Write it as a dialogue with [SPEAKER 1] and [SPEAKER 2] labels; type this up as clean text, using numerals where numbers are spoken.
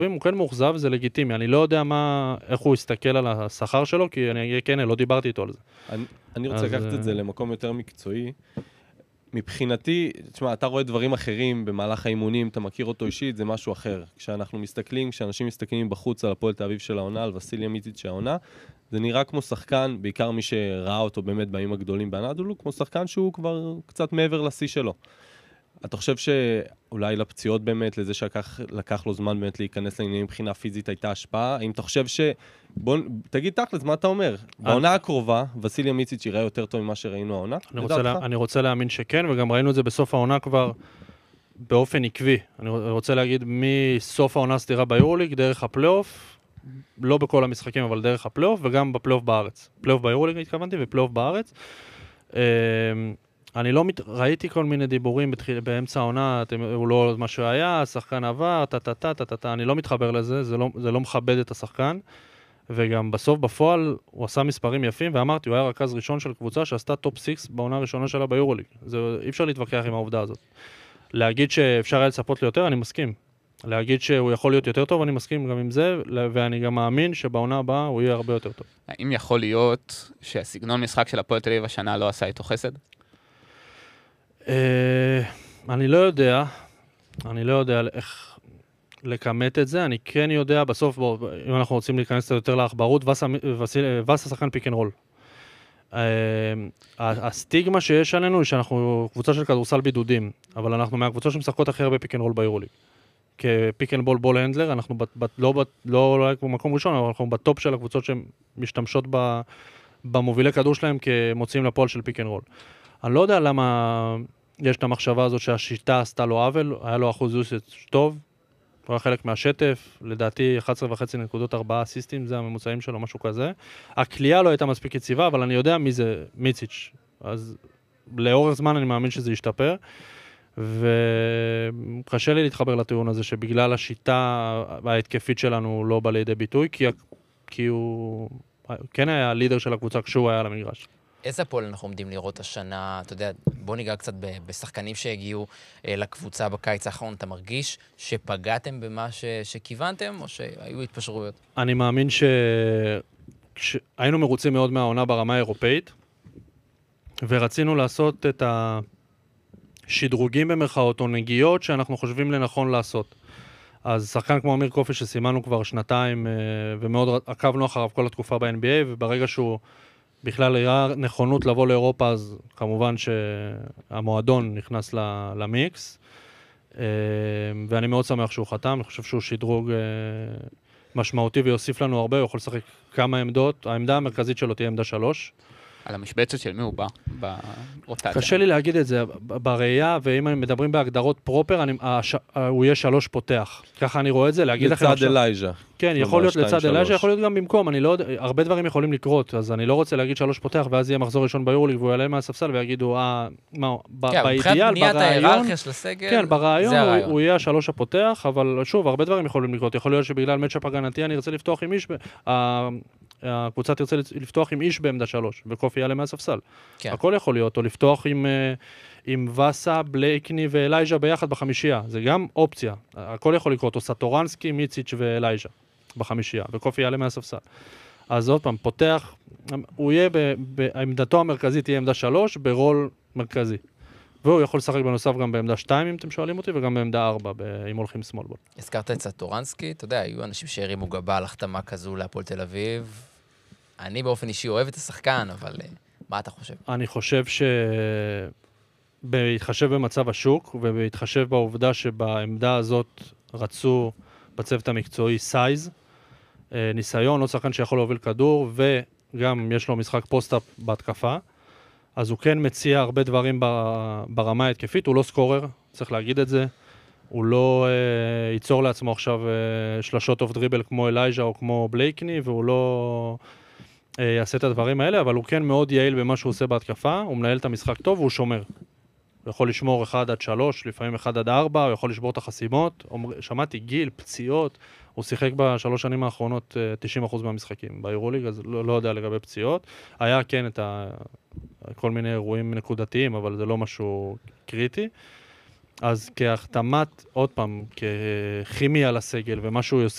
[SPEAKER 1] הוא כן מאוכזב, זה לגיטימי. אני לא יודע איך הוא יסתכל על השכר שלו, כי אני אהיה כן, לא דיברתי איתו על זה.
[SPEAKER 2] אני רוצה לקחת את זה למקום יותר מקצועי. מבחינתי, תשמע, אתה רואה דברים אחרים במהלך האימונים, אתה מכיר אותו אישית, זה משהו אחר. כשאנשים מסתכלים בחוץ על הפועל תל אביב של העונה, על וסיליה מיציץ' של העונה, זה נראה כמו שחקן, בעיקר מי שראה אותו באמת בימים הגדולים באנדולו, כמו שחקן שהוא כבר קצת מעבר לשיא שלו. אתה חושב שאולי לפציעות באמת, לזה שלקח לו זמן באמת להיכנס לעניינים מבחינה פיזית הייתה השפעה? האם אתה חושב בוא, תגיד תכל'ס, מה אתה אומר? בעונה הקרובה, וסיליה מיציץ' יראה יותר טוב ממה שראינו העונה?
[SPEAKER 1] אני רוצה להאמין שכן, וגם ראינו את זה בסוף העונה כבר באופן עקבי. אני רוצה להגיד מסוף העונה סדירה ביורוליג, דרך הפלייאוף, לא בכל המשחקים, אבל דרך הפלייאוף, וגם בפלייאוף בארץ. פלייאוף ביורוליג התכוונתי, ופלייאוף בארץ. אני לא ראיתי כל מיני דיבורים באמצע העונה, הוא לא מה שהיה, השחקן עבר, אני לא מתחבר לזה, זה לא מכבד את השחקן, וגם בסוף בפועל הוא עשה מספרים יפים, ואמרתי, הוא היה רכז ראשון של קבוצה שעשתה טופ 6 בעונה הראשונה שלה ביורוליג. אי אפשר להתווכח עם העובדה הזאת. להגיד שאפשר היה לצפות ליותר, אני מסכים. להגיד שהוא יכול להיות יותר טוב, אני מסכים גם עם זה, ואני גם מאמין שבעונה הבאה הוא יהיה הרבה יותר טוב.
[SPEAKER 3] האם יכול להיות שהסגנון משחק של הפועל תל אביב השנה לא עשה איתו חסד?
[SPEAKER 1] אני לא יודע איך לקמת את זה, אני כן יודע, בסוף, אם אנחנו רוצים להיכנס יותר לאחברות, וסה שחקן פיק אנד רול. הסטיגמה שיש עלינו היא שאנחנו קבוצה של כדורסל בידודים, אבל אנחנו מהקבוצה שמשחקות הכי הרבה פיק אנד רול ביורוליג. כפיק אנד בול הנדלר, אנחנו לא במקום ראשון, אבל אנחנו בטופ של הקבוצות שמשתמשות במובילי כדור שלהם כמוציאים לפועל של פיק אנד רול. אני לא יודע למה יש את המחשבה הזאת שהשיטה עשתה לו עוול, היה לו אחוז יוסט טוב, הוא היה חלק מהשטף, לדעתי 11.5 נקודות 4 אסיסטים, זה הממוצעים שלו, משהו כזה. הקליעה לא הייתה מספיק יציבה, אבל אני יודע מי זה מיציץ', אז לאורך זמן אני מאמין שזה ישתפר, וקשה לי להתחבר לטיעון הזה שבגלל השיטה ההתקפית שלנו לא בא לידי ביטוי, כי הוא כן היה הלידר של הקבוצה כשהוא היה על המגרש.
[SPEAKER 4] איזה הפועל אנחנו עומדים לראות השנה? אתה יודע, בוא ניגע קצת בשחקנים שהגיעו לקבוצה בקיץ האחרון. אתה מרגיש שפגעתם במה שכיוונתם, או שהיו התפשרויות?
[SPEAKER 1] אני מאמין שהיינו מרוצים מאוד מהעונה ברמה האירופאית, ורצינו לעשות את השדרוגים במרכאות או נגיעות שאנחנו חושבים לנכון לעשות. אז שחקן כמו אמיר קופי שסימנו כבר שנתיים, ומאוד עקבנו אחריו כל התקופה ב-NBA, וברגע שהוא בכלל היה נכונות לבוא לאירופה, אז כמובן שהמועדון נכנס למיקס, ואני מאוד שמח שהוא חתם, אני חושב שהוא שדרוג משמעותי ויוסיף לנו הרבה, הוא יכול לשחק כמה עמדות, העמדה המרכזית שלו תהיה עמדה 3.
[SPEAKER 3] על המשבצת של מי הוא בא ברוטציה?
[SPEAKER 1] קשה לי להגיד את זה בראייה, ואם מדברים בהגדרות פרופר, הוא יהיה 3 פותח. ככה אני רואה את זה, להגיד לכם
[SPEAKER 2] לצד אלייז'ה.
[SPEAKER 1] כן, יכול להיות לצד אלייז'ה, יכול להיות גם במקום, הרבה דברים יכולים לקרות, אז אני לא רוצה להגיד 3 פותח, ואז יהיה מחזור ראשון ביורוליג, והוא יעלה מהספסל ויגידו, באידיאל, ברעיון, הוא יהיה 3 הפותח, אבל שוב, הרבה דברים יכולים לקרות, יכול להיות שבגלל מצ'אפ הגנתי אני ארצה לפתוח עם איש, הקבוצה תרצה לפתוח עם איש בעמדה 3, וקופי יעלה מהספסל. הכל יכול להיות, או לפתוח עם וסה, בלייקני ואלייז'ה ביחד בחמישייה. זה גם אופציה. הכל יכול לקרות, או סטורנסקי, מיציץ' ואלייז'ה בחמישייה, וקופי יעלה מהספסל. אז עוד פעם, פותח, הוא יהיה בעמדתו המרכזית, תהיה עמדה 3, ברול מרכזי. והוא יכול לשחק בנוסף גם בעמדה 2, אם אתם שואלים אותי, וגם בעמדה 4, אם הולכים סמולבול.
[SPEAKER 4] הזכרת את סטורנסקי, אתה יודע, היו אנשים שהרימו גבה על החתמה כזו להפועל תל אביב. אני באופן אישי אוהב את השחקן, אבל מה אתה חושב?
[SPEAKER 1] אני חושב בהתחשב במצב השוק, ובהתחשב בעובדה שבעמדה הזאת רצו בצוות המקצועי סייז, ניסיון, לא שחקן שיכול להוביל כדור, וגם יש לו משחק פוסט-אפ בהתקפה, אז הוא כן מציע הרבה דברים ברמה ההתקפית, הוא לא סקורר, צריך להגיד את זה, הוא לא ייצור לעצמו עכשיו שלשות אוף דריבל כמו אלייז'ה או כמו בלייקני, והוא לא יעשה את הדברים האלה, אבל הוא כן מאוד יעיל במה שהוא עושה בהתקפה, הוא מנהל את המשחק טוב והוא שומר. הוא יכול לשמור 1-3, לפעמים 1-4, הוא יכול לשבור את החסימות. שמעתי גיל, פציעות, הוא שיחק בשלוש שנים האחרונות 90% מהמשחקים ביורוליג, אז לא יודע לגבי פציעות. היה כן את כל מיני אירועים נקודתיים, אבל זה לא משהו קריטי. אז כהחתמת, עוד פעם, ככימיה לסגל, ומה שהוא